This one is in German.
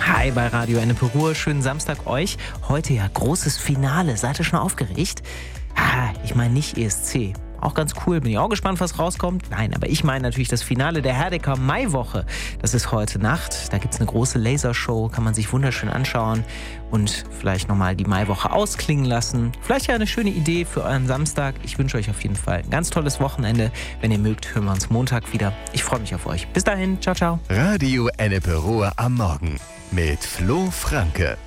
Hi bei Radio Ennepe Ruhr, schönen Samstag euch. Heute ja großes Finale, seid ihr schon aufgeregt? Ich meine nicht ESC. Auch ganz cool, bin ich auch gespannt, was rauskommt. Nein, aber ich meine natürlich das Finale der Herdecker Maiwoche. Das ist heute Nacht, da gibt es eine große Lasershow, kann man sich wunderschön anschauen und vielleicht nochmal die Maiwoche ausklingen lassen. Vielleicht ja eine schöne Idee für euren Samstag. Ich wünsche euch auf jeden Fall ein ganz tolles Wochenende. Wenn ihr mögt, hören wir uns Montag wieder. Ich freue mich auf euch. Bis dahin, ciao, ciao. Radio Ennepe Ruhr am Morgen mit Flo Franke.